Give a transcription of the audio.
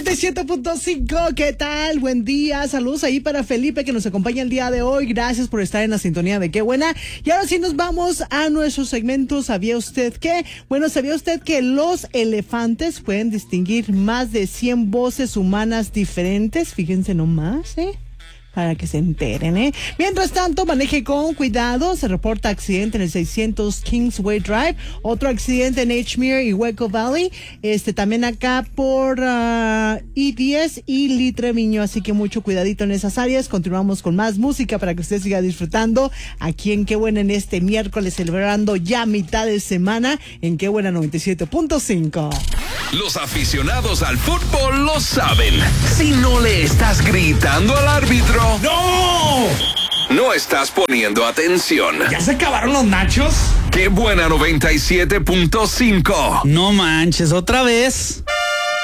97.5, ¿qué tal? Buen día, saludos ahí para Felipe que nos acompaña el día de hoy. Gracias por estar en la sintonía de Qué Buena. Y ahora sí nos vamos a nuestro segmento ¿Sabía usted qué? Bueno, ¿sabía usted que los elefantes pueden distinguir más de 100 voces humanas diferentes? Fíjense nomás, para que se enteren, Mientras tanto, maneje con cuidado. Se reporta accidente en el 600 Kingsway Drive. Otro accidente en Edgemere y Waco Valley. También acá por I-10 y Lee Treviño. Así que mucho cuidadito en esas áreas. Continuamos con más música para que usted siga disfrutando aquí en Qué Buena en este miércoles, celebrando ya mitad de semana en Qué Buena 97.5. Los aficionados al fútbol lo saben. Si no le estás gritando al árbitro, ¡no! No estás poniendo atención. ¿Ya se acabaron los nachos? Qué Buena 97.5. No manches, otra vez.